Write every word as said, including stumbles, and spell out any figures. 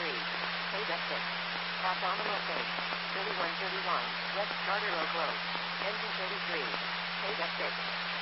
three. Page exit. Abdominal thing. thirty-one thirty-one. West Charter Oak Road. Engine thirty-three. Page exit.